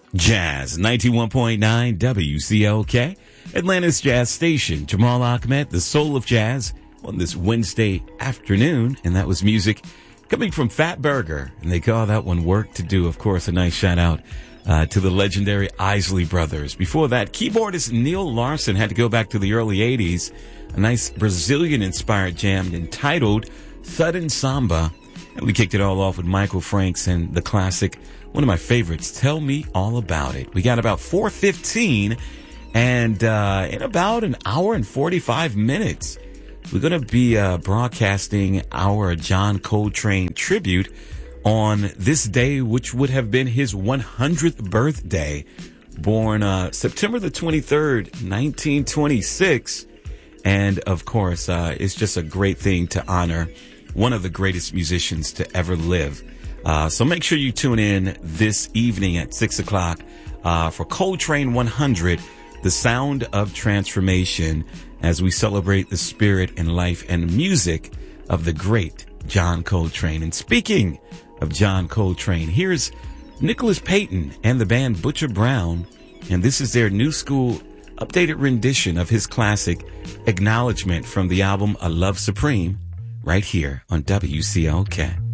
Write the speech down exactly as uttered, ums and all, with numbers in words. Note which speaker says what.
Speaker 1: Jazz ninety-one point nine W C L K, Atlanta's jazz station. Jamal Ahmed, the soul of jazz, on this Wednesday afternoon. And that was music coming from Fat Burger. And they call that one Work to Do. Of course, a nice shout out uh, to the legendary Isley Brothers. Before that, keyboardist Neil Larson had to go back to the early eighties. A nice Brazilian-inspired jam entitled Southern Samba. And we kicked it all off with Michael Franks and the classic, one of my favorites, Tell Me All About It. We got about four fifteen, and uh, in about an hour and forty-five minutes, we're going to be uh, broadcasting our John Coltrane tribute on this day, which would have been his one hundredth birthday, born uh, September the twenty-third, nineteen twenty-six. And, of course, uh, it's just a great thing to honor one of the greatest musicians to ever live. Uh, so make sure you tune in this evening at six o'clock uh, for Coltrane one hundred, The Sound of Transformation, as we celebrate the spirit and life and music of the great John Coltrane. And speaking of John Coltrane, here's Nicholas Payton and the band Butcher Brown, and this is their new school updated rendition of his classic Acknowledgement from the album A Love Supreme, right here on W C L K.